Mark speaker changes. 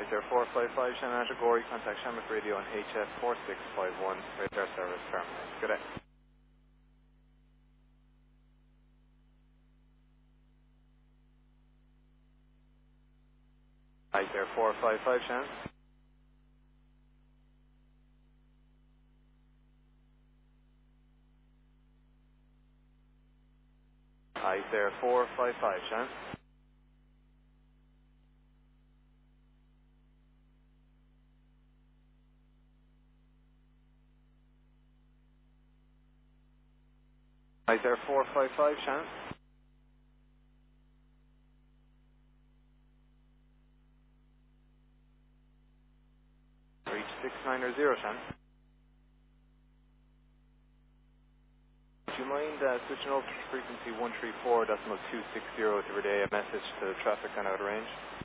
Speaker 1: there 455 Shannon Atagori, contact Shamrock Radio on HF 4651, radar service terminal. Good day. Hi there 455 Shannon. Hi there 455 Shannon. Hi there 455 Shannon. Reach 690 Shannon. Would you mind switching over to frequency 134.260 to relay a message to traffic on outer range?